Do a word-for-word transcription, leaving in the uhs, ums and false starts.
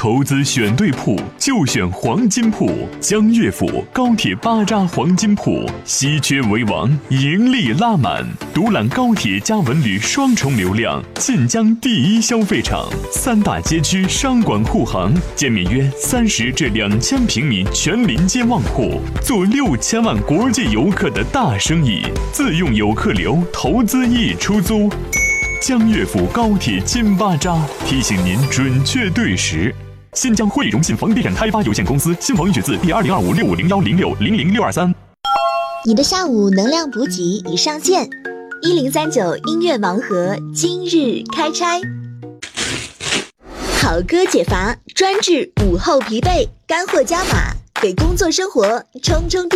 投资选对铺就选黄金铺，江悦府高铁巴扎黄金铺，稀缺为王，盈利拉满，独揽高铁加文旅双重流量，晋江第一消费场，三大街区商管护航，建面约三十至两千平米全临街旺铺，做六千万国际游客的大生意，自用游客流，投资易出租。江悦府高铁金巴扎提醒您准确对时。新疆汇荣信房地产开发有限公司，新房预取自第二零二五六五零幺零六零零六二三。 你的下午能量补给已上线，一零三九音乐盲盒今日开拆。好歌解乏，专治午后疲惫，干货加码，给工作生活充充电。